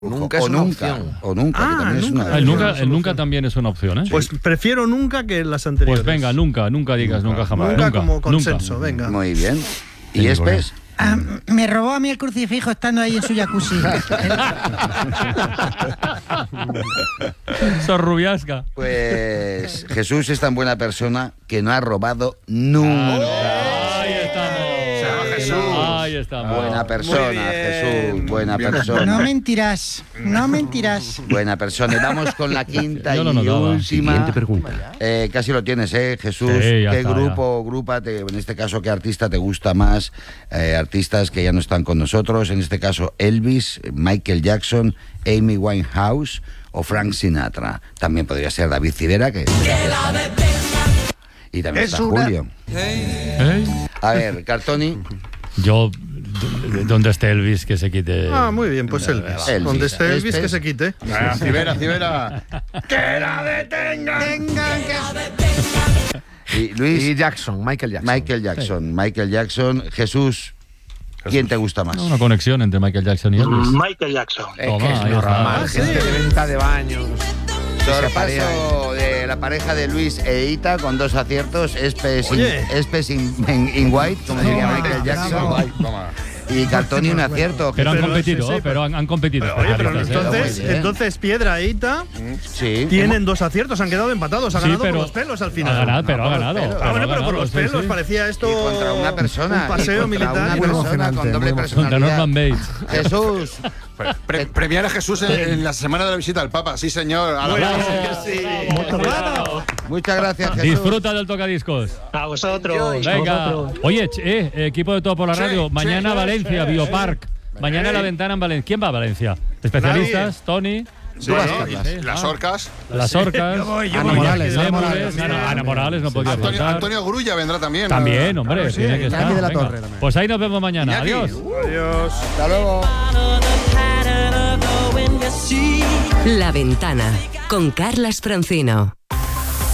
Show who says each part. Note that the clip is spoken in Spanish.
Speaker 1: Nunca es una opción.
Speaker 2: O nunca, que también es una opción.
Speaker 3: El nunca también es una opción, ¿eh?
Speaker 4: Pues prefiero nunca que las anteriores.
Speaker 3: Pues venga, nunca digas nunca jamás.
Speaker 4: Nunca como consenso, venga.
Speaker 2: Muy bien. ¿Y Espes?
Speaker 5: Me robó a mí el crucifijo estando ahí en su jacuzzi.
Speaker 3: Sorrubiasca.
Speaker 2: Pues Jesús es tan buena persona que no ha robado nunca.
Speaker 3: Ahí estamos. Ahí estamos.
Speaker 2: Buena persona, Jesús. Buena persona.
Speaker 5: No mentirás.
Speaker 2: Buena persona. Y vamos con la quinta
Speaker 3: Yo
Speaker 2: y
Speaker 3: lo notaba.
Speaker 2: última.
Speaker 1: Siguiente pregunta.
Speaker 2: Casi lo tienes, Jesús.
Speaker 3: Sí, ya
Speaker 2: ¿Qué
Speaker 3: está,
Speaker 2: grupa, en este caso, qué artista te gusta más? Artistas que ya no están con nosotros. En este caso, Elvis, Michael Jackson, Amy Winehouse o Frank Sinatra. También podría ser David Civera, que y también está Julio. A ver, Cartoni.
Speaker 3: Yo, donde esté Elvis, que se quite.
Speaker 4: Muy bien, pues Elvis.
Speaker 2: Elvis.
Speaker 4: Donde esté Elvis, que se quite.
Speaker 6: Civera.
Speaker 4: ¡Que la detengan!
Speaker 2: Y Luis.
Speaker 1: Y Jackson, Michael Jackson.
Speaker 2: Michael Jackson. Jesús, ¿quién te gusta más?
Speaker 3: Una conexión entre Michael Jackson y Elvis.
Speaker 7: Michael Jackson.
Speaker 3: Toma,
Speaker 1: Es
Speaker 3: ahí
Speaker 1: normal,
Speaker 3: está.
Speaker 1: gente de venta de baños.
Speaker 2: Sorpaso de la pareja de Luis e Ita con 2 aciertos. Espes in white, como diría Michael Jackson. Y Cartoni un acierto.
Speaker 3: Pero han
Speaker 4: Pero
Speaker 3: competido,
Speaker 4: sí,
Speaker 3: pero han competido.
Speaker 4: Oye, pero
Speaker 3: especialistas,
Speaker 4: entonces Piedra e Ita
Speaker 2: Sí.
Speaker 4: tienen 2 aciertos, han quedado empatados. Ha
Speaker 3: Sí,
Speaker 4: ganado
Speaker 3: pero
Speaker 4: por los pelos al
Speaker 3: Ha
Speaker 4: final.
Speaker 3: ganado, pero ha ganado.
Speaker 4: Pero por los
Speaker 3: Sí,
Speaker 4: pelos
Speaker 3: sí.
Speaker 4: parecía esto
Speaker 2: Y contra una persona.
Speaker 4: un paseo
Speaker 2: y contra
Speaker 4: militar.
Speaker 2: una persona con doble
Speaker 3: Contra
Speaker 2: personalidad.
Speaker 3: Norman Bates.
Speaker 2: Jesús.
Speaker 6: Premiar a Jesús en la semana de la visita al Papa. Sí, señor. A la
Speaker 2: Muchas gracias, Jesús.
Speaker 3: Disfruta del tocadiscos.
Speaker 7: A vosotros.
Speaker 3: Venga. Oye, equipo de Todo por la Radio. Mañana Valencia, Biopark. Mañana la ventana en Valencia. ¿Quién va a Valencia? ¿Especialistas? Tony.
Speaker 6: Las orcas.
Speaker 3: Las orcas.
Speaker 1: Ana Morales.
Speaker 3: Ana Morales no podía faltar.
Speaker 6: Antonio Grulla vendrá también.
Speaker 3: También, hombre, tiene que estar.
Speaker 1: Iñaki de la
Speaker 3: Venga.
Speaker 1: Torre también.
Speaker 3: Pues ahí nos vemos mañana.
Speaker 6: Iñaki.
Speaker 3: Adiós.
Speaker 4: Adiós.
Speaker 2: Hasta luego.
Speaker 8: La Ventana con Carlas Francino.